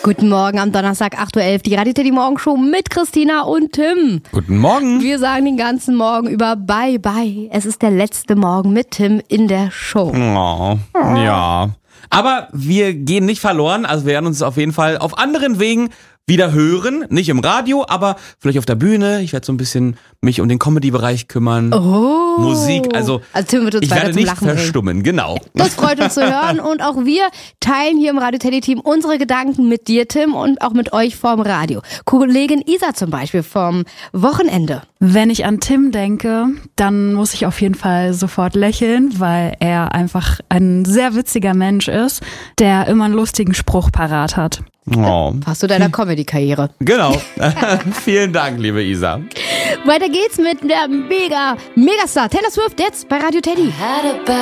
Guten Morgen am Donnerstag, 8.11 Uhr, die Radio Teddy Morgenshow mit Christina und Tim. Guten Morgen. Wir sagen den ganzen Morgen über Bye Bye. Es ist der letzte Morgen mit Tim in der Show. Oh, ja. Aber wir gehen nicht verloren, also wir werden uns auf jeden Fall auf anderen Wegen wieder hören. Nicht im Radio, aber vielleicht auf der Bühne. Ich werde so ein bisschen mich um den Comedy-Bereich kümmern. Oh. Musik, also Tim wird uns ich weiter werde zum nicht Lachen verstummen, genau. Das freut uns zu hören und auch wir teilen hier im Radio Teddy Team unsere Gedanken mit dir, Tim, und auch mit euch vom Radio. Kollegin Isa zum Beispiel vom Wochenende. Wenn ich an Tim denke, dann muss ich auf jeden Fall sofort lächeln, weil er einfach ein sehr witziger Mensch ist, der immer einen lustigen Spruch parat hat. Oh. Passt zu deiner Comedy-Karriere. Genau. Vielen Dank, liebe Isa. Weiter geht's mit der Megastar Taylor Swift jetzt bei Radio Teddy.